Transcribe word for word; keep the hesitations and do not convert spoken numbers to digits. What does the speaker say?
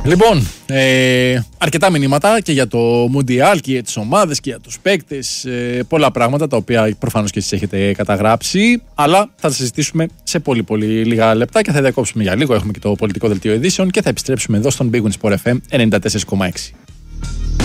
Λοιπόν, ε, αρκετά μηνύματα και για το Μουντιάλ και για τις ομάδες και για τους παίκτες. Ε, πολλά πράγματα τα οποία προφανώς και εσείς έχετε καταγράψει. Αλλά θα τα συζητήσουμε σε πολύ πολύ λίγα λεπτά και θα διακόψουμε για λίγο. Έχουμε και το πολιτικό δελτίο ειδήσεων και θα επιστρέψουμε εδώ στον Big Win Sport εφ εμ ενενήντα τέσσερα κόμμα έξι.